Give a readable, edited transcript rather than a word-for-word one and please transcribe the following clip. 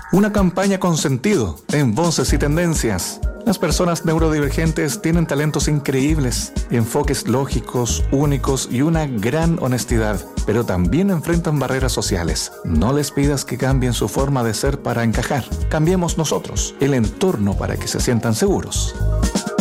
Una campaña con sentido en Voces y Tendencias. Las personas neurodivergentes tienen talentos increíbles, enfoques lógicos, únicos y una gran honestidad, pero también enfrentan barreras sociales. No les pidas que cambien su forma de ser para encajar. Cambiemos nosotros, el entorno para que se sientan seguros.